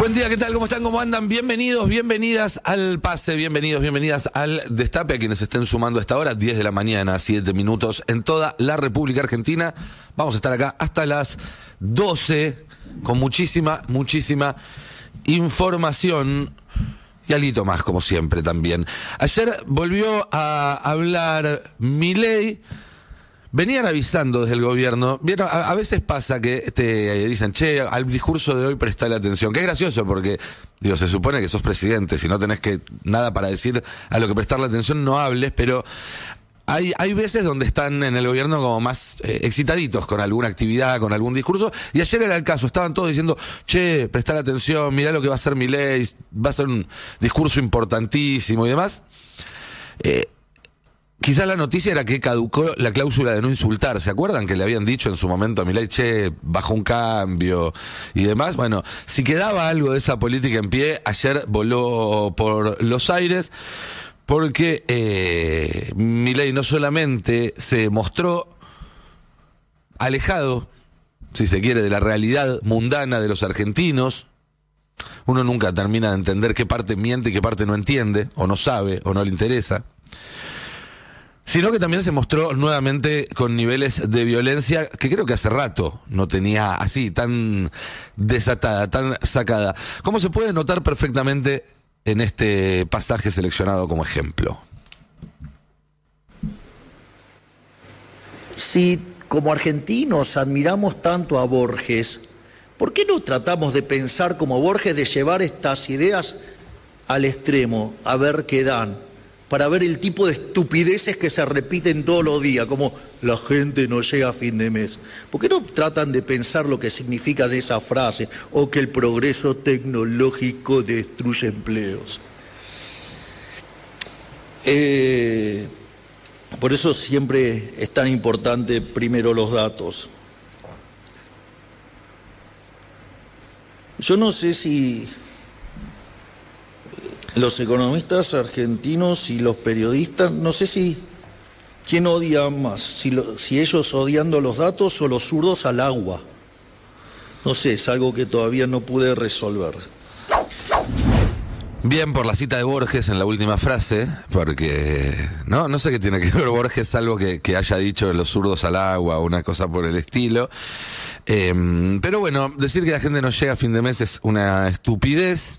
Buen día, ¿qué tal? ¿Cómo están? ¿Cómo andan? Bienvenidos, bienvenidas al pase, bienvenidos, bienvenidas al Destape, a quienes estén sumando a esta hora, 10 de la mañana, 7 minutos, en toda la República Argentina. Vamos a estar acá hasta las 12, con muchísima información y algo más, como siempre, también. Ayer volvió a hablar Milei. Venían avisando desde el gobierno. Vieron, a veces pasa que dicen, che, al discurso de hoy prestale atención. Que es gracioso porque, digo, se supone que sos presidente. Si no tenés nada para decir a lo que prestarle atención, no hables. Pero hay veces donde están en el gobierno como más excitaditos con alguna actividad, con algún discurso. Y ayer era el caso. Estaban todos diciendo, che, prestale atención, mirá lo que va a hacer Milei. Va a ser un discurso importantísimo y demás. Quizás la noticia era que caducó la cláusula de no insultar. ¿Se acuerdan que le habían dicho en su momento a Milei, che, bajó un cambio y demás? Bueno, si quedaba algo de esa política en pie, ayer voló por los aires, porque Milei no solamente se mostró alejado, si se quiere, de la realidad mundana de los argentinos. Uno nunca termina de entender qué parte miente y qué parte no entiende, o no sabe, o no le interesa. Sino que también se mostró nuevamente con niveles de violencia que creo que hace rato no tenía así, tan desatada, tan sacada. Como se puede notar perfectamente en este pasaje seleccionado como ejemplo. Si como argentinos admiramos tanto a Borges, ¿por qué no tratamos de pensar como Borges, de llevar estas ideas al extremo, a ver qué dan? Para ver el tipo de estupideces que se repiten todos los días, como la gente no llega a fin de mes. ¿Por qué no tratan de pensar lo que significan esa frase, o que el progreso tecnológico destruye empleos? Por eso siempre es tan importante primero los datos. Yo no sé si los economistas argentinos y los periodistas, no sé si quién odia más, si ellos odiando los datos o los zurdos al agua. No sé, es algo que todavía no pude resolver. Bien por la cita de Borges en la última frase, porque no sé qué tiene que ver Borges, salvo que haya dicho los zurdos al agua o una cosa por el estilo. Pero bueno, decir que la gente no llega a fin de mes es una estupidez.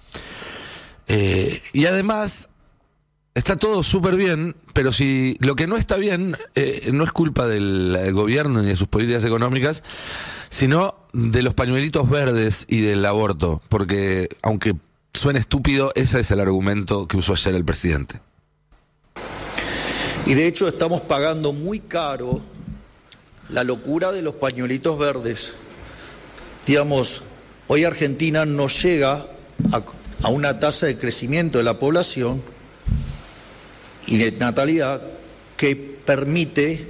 Y además está todo súper bien, pero si lo que no está bien no es culpa del gobierno ni de sus políticas económicas, sino de los pañuelitos verdes y del aborto, porque aunque suene estúpido, ese es el argumento que usó ayer el presidente. Y de hecho estamos pagando muy caro la locura de los pañuelitos verdes. Digamos, hoy Argentina no llega a una tasa de crecimiento de la población y de natalidad que permite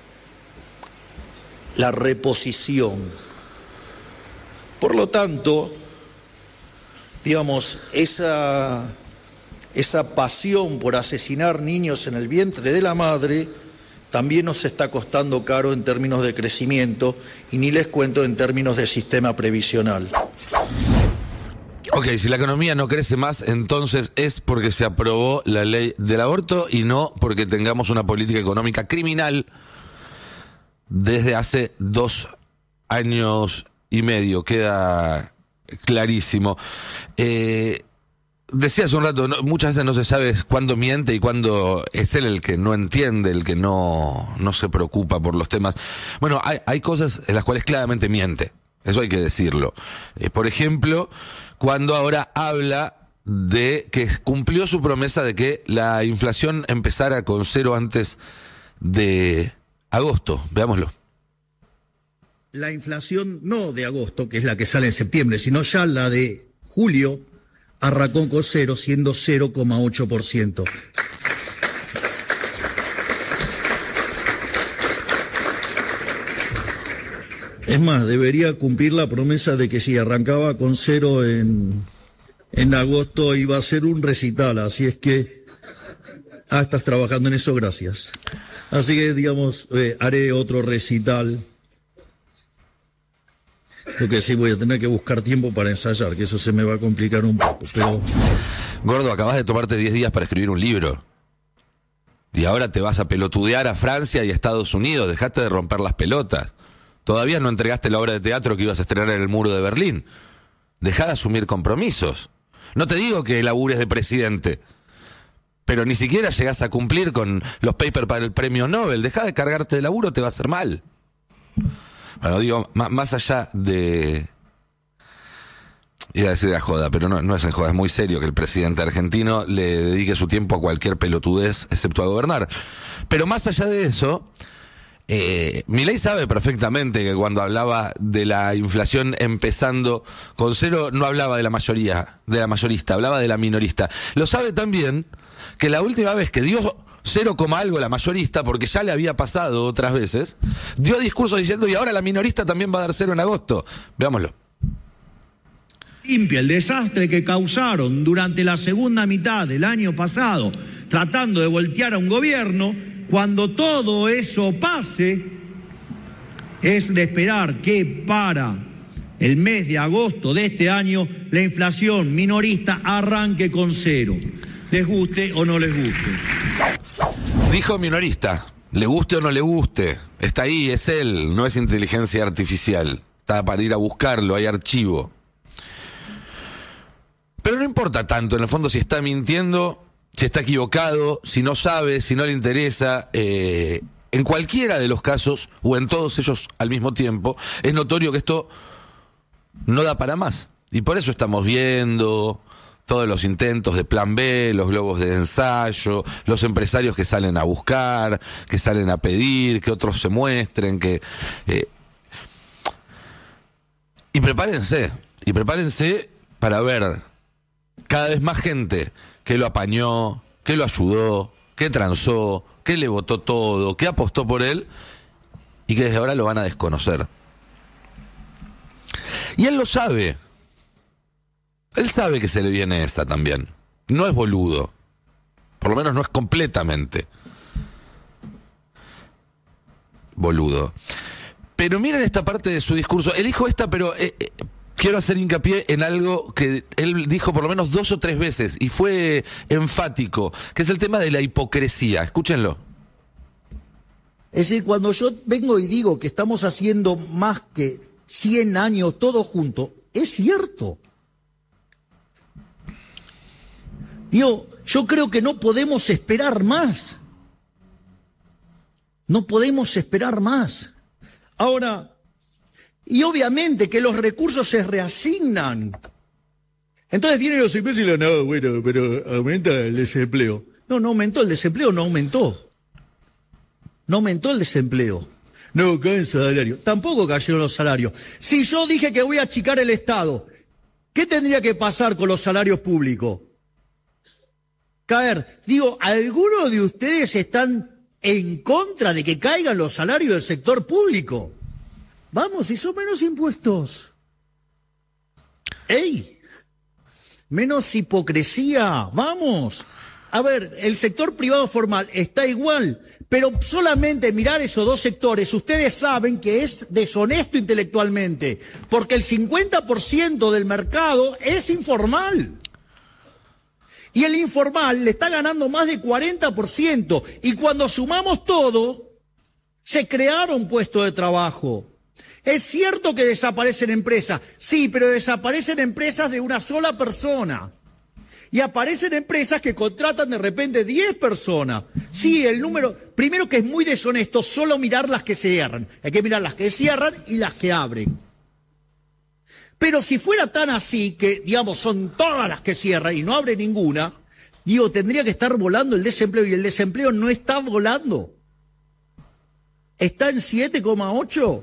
la reposición. Por lo tanto, digamos, esa pasión por asesinar niños en el vientre de la madre también nos está costando caro en términos de crecimiento, y ni les cuento en términos de sistema previsional. Ok, si la economía no crece más, entonces es porque se aprobó la ley del aborto y no porque tengamos una política económica criminal desde hace 2 años y medio. Queda clarísimo. Decía hace un rato, muchas veces no se sabe cuándo miente y cuándo es él el que no entiende, el que no se preocupa por los temas. Bueno, hay cosas en las cuales claramente miente. Eso hay que decirlo. Por ejemplo, cuando ahora habla de que cumplió su promesa de que la inflación empezara con 0 antes de agosto. Veámoslo. La inflación no de agosto, que es la que sale en septiembre, sino ya la de julio arrancó con 0, siendo 0,8%. Es más, debería cumplir la promesa de que si arrancaba con 0 en agosto iba a ser un recital, así es que estás trabajando en eso, gracias. Así que, digamos, haré otro recital Lo que sí voy a tener que buscar tiempo para ensayar, que eso se me va a complicar un poco, pero... Gordo, acabas de tomarte 10 días para escribir un libro. Y ahora te vas a pelotudear a Francia y a Estados Unidos. Dejaste de romper las pelotas. Todavía no entregaste la obra de teatro que ibas a estrenar en el Muro de Berlín. Dejá de asumir compromisos. No te digo que labures de presidente, pero ni siquiera llegás a cumplir con los papers para el premio Nobel. Dejá de cargarte de laburo, te va a hacer mal. Bueno, digo, más allá de... Iba a decir de joda, pero no es en joda, es muy serio que el presidente argentino le dedique su tiempo a cualquier pelotudez, excepto a gobernar. Pero más allá de eso, Milei sabe perfectamente que cuando hablaba de la inflación empezando con cero, no hablaba de la mayoría, de la mayorista, hablaba de la minorista. Lo sabe también que la última vez que dio 0, algo la mayorista, porque ya le había pasado otras veces, dio discursos diciendo, y ahora la minorista también va a dar 0 en agosto. Veámoslo. Limpia el desastre que causaron durante la segunda mitad del año pasado, tratando de voltear a un gobierno. Cuando todo eso pase, es de esperar que para el mes de agosto de este año la inflación minorista arranque con 0, les guste o no les guste. Dijo minorista, le guste o no le guste, está ahí, es él, no es inteligencia artificial, está para ir a buscarlo, hay archivo. Pero no importa tanto, en el fondo, si está mintiendo, si está equivocado, si no sabe, si no le interesa. En cualquiera de los casos, o en todos ellos al mismo tiempo, es notorio que esto no da para más. Y por eso estamos viendo todos los intentos de plan B, los globos de ensayo, los empresarios que salen a buscar, que salen a pedir, que otros se muestren, que... Y prepárense para ver cada vez más gente que lo apañó, que lo ayudó, que transó, que le votó todo, que apostó por él y que desde ahora lo van a desconocer. Y él lo sabe. Él sabe que se le viene esa también. No es boludo. Por lo menos no es completamente boludo. Pero miren esta parte de su discurso. Él dijo esta, pero... quiero hacer hincapié en algo que él dijo por lo menos 2 o 3 veces y fue enfático, que es el tema de la hipocresía. Escúchenlo. Es decir, cuando yo vengo y digo que estamos haciendo más que 100 años todos juntos, es cierto. Digo, yo creo que no podemos esperar más. No podemos esperar más. Ahora... Y obviamente que los recursos se reasignan. Entonces vienen los imbéciles, no, bueno, pero aumenta el desempleo. No aumentó el desempleo, no aumentó. No aumentó el desempleo. No, cae el salario. Tampoco cayeron los salarios. Si yo dije que voy a achicar el Estado, ¿qué tendría que pasar con los salarios públicos? Caer. Digo, ¿algunos de ustedes están en contra de que caigan los salarios del sector público? Vamos, hizo menos impuestos. ¡Ey! Menos hipocresía, vamos. A ver, el sector privado formal está igual, pero solamente mirar esos dos sectores, ustedes saben que es deshonesto intelectualmente, porque el 50% del mercado es informal. Y el informal le está ganando más de 40%, y cuando sumamos todo, se crearon puestos de trabajo. Es cierto que desaparecen empresas, sí, pero desaparecen empresas de una sola persona. Y aparecen empresas que contratan de repente 10 personas. Sí, el número, primero que es muy deshonesto solo mirar las que cierran. Hay que mirar las que cierran y las que abren. Pero si fuera tan así, que digamos son todas las que cierran y no abre ninguna, digo, tendría que estar volando el desempleo y el desempleo no está volando. Está en 7,8.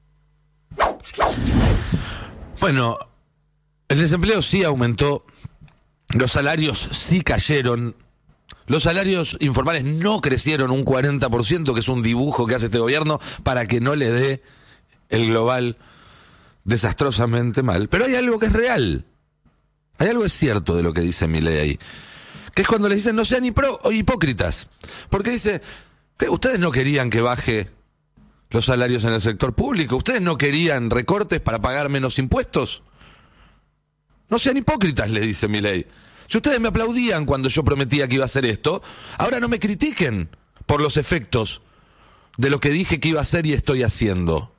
Bueno, el desempleo sí aumentó, los salarios sí cayeron, los salarios informales no crecieron un 40%, que es un dibujo que hace este gobierno para que no le dé el global desastrosamente mal. Pero hay algo que es real, hay algo que es cierto de lo que dice Milei ahí, que es cuando les dicen no sean hipócritas, porque dice, ustedes no querían que baje los salarios en el sector público. ¿Ustedes no querían recortes para pagar menos impuestos? No sean hipócritas, le dice Milei. Si ustedes me aplaudían cuando yo prometía que iba a hacer esto, ahora no me critiquen por los efectos de lo que dije que iba a hacer y estoy haciendo.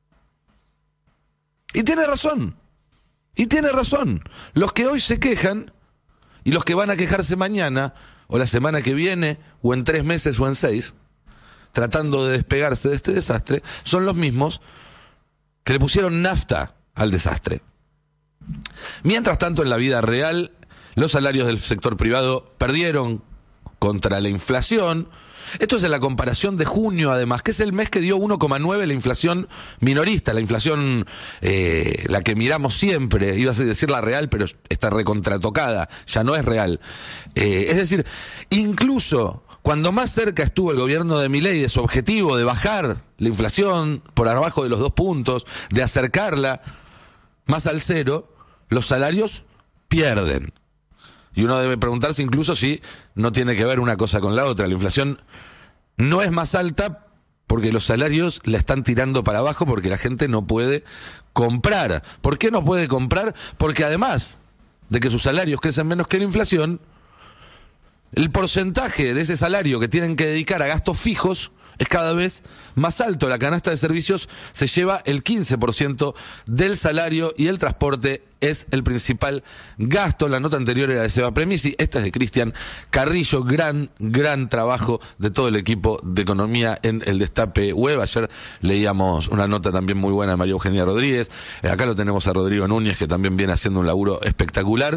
Y tiene razón. Y tiene razón. Los que hoy se quejan y los que van a quejarse mañana o la semana que viene o en 3 meses o en 6, tratando de despegarse de este desastre, son los mismos que le pusieron nafta al desastre. Mientras tanto, en la vida real, los salarios del sector privado perdieron contra la inflación. Esto es en la comparación de junio, además, que es el mes que dio 1,9 la inflación minorista, la inflación, la que miramos siempre, iba a decir la real, pero está recontratocada, ya no es real. Es decir, incluso cuando más cerca estuvo el gobierno de Milei de su objetivo de bajar la inflación por abajo de los 2 puntos, de acercarla más al cero, los salarios pierden. Y uno debe preguntarse incluso si no tiene que ver una cosa con la otra. La inflación no es más alta porque los salarios la están tirando para abajo porque la gente no puede comprar. ¿Por qué no puede comprar? Porque además de que sus salarios crecen menos que la inflación, el porcentaje de ese salario que tienen que dedicar a gastos fijos es cada vez más alto. La canasta de servicios se lleva el 15% del salario y el transporte es el principal gasto. La nota anterior era de Seba Premisi, esta es de Cristian Carrillo. Gran trabajo de todo el equipo de economía en el Destape Web. Ayer leíamos una nota también muy buena de María Eugenia Rodríguez. Acá lo tenemos a Rodrigo Núñez, que también viene haciendo un laburo espectacular.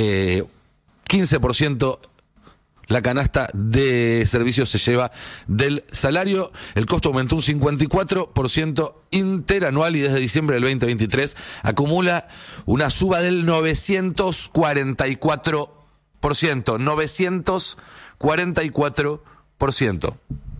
15% la canasta de servicios se lleva del salario. El costo aumentó un 54% interanual y desde diciembre del 2023 acumula una suba del 944%. 944%.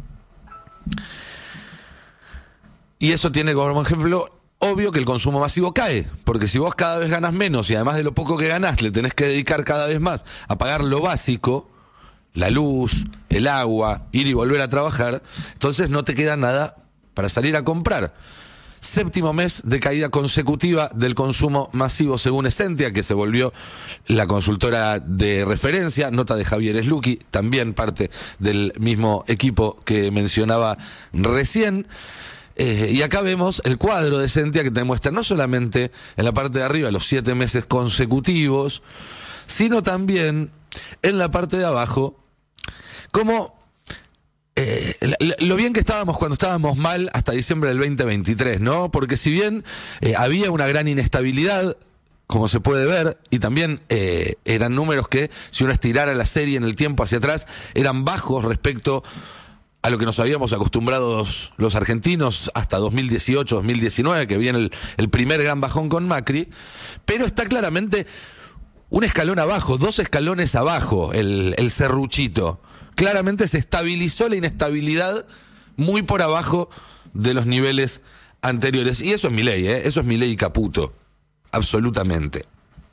Y eso tiene como ejemplo obvio que el consumo masivo cae, porque si vos cada vez ganás menos y además de lo poco que ganás le tenés que dedicar cada vez más a pagar lo básico, la luz, el agua, ir y volver a trabajar, entonces no te queda nada para salir a comprar. 7º mes de caída consecutiva del consumo masivo según Esentia, que se volvió la consultora de referencia, nota de Javier Slucchi, también parte del mismo equipo que mencionaba recién. Y acá vemos el cuadro de Esentia que te muestra no solamente en la parte de arriba los 7 meses consecutivos, sino también en la parte de abajo, como lo bien que estábamos cuando estábamos mal hasta diciembre del 2023, ¿no? Porque si bien había una gran inestabilidad, como se puede ver, y también eran números que, si uno estirara la serie en el tiempo hacia atrás, eran bajos respecto a lo que nos habíamos acostumbrado los argentinos hasta 2018, 2019, que viene el primer gran bajón con Macri, pero está claramente un escalón abajo, 2 escalones abajo, el serruchito. Claramente se estabilizó la inestabilidad muy por abajo de los niveles anteriores. Y eso es Milei, eso es Milei Caputo, absolutamente.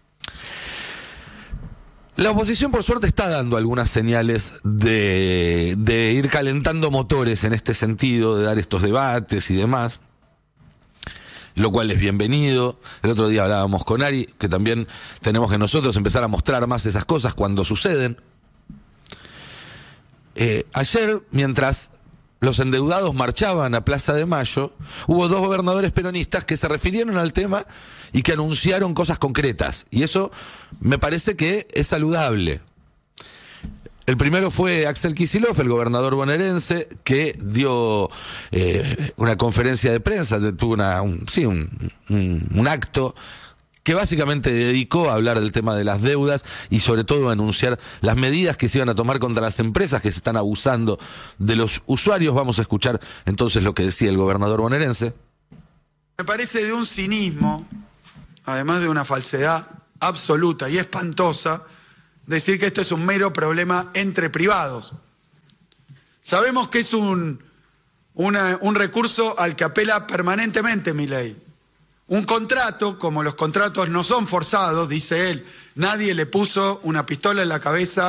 La oposición, por suerte, está dando algunas señales de ir calentando motores en este sentido, de dar estos debates y demás, lo cual es bienvenido. El otro día hablábamos con Ari, que también tenemos que nosotros empezar a mostrar más esas cosas cuando suceden. Ayer, mientras los endeudados marchaban a Plaza de Mayo, hubo 2 gobernadores peronistas que se refirieron al tema y que anunciaron cosas concretas. Y eso me parece que es saludable. El primero fue Axel Kicillof, el gobernador bonaerense, que dio una conferencia de prensa, tuvo un acto que básicamente dedicó a hablar del tema de las deudas y sobre todo a anunciar las medidas que se iban a tomar contra las empresas que se están abusando de los usuarios. Vamos a escuchar entonces lo que decía el gobernador bonaerense. Me parece de un cinismo, además de una falsedad absoluta y espantosa, decir que esto es un mero problema entre privados. Sabemos que es un recurso al que apela permanentemente Milei. Un contrato, como los contratos no son forzados, dice él, nadie le puso una pistola en la cabeza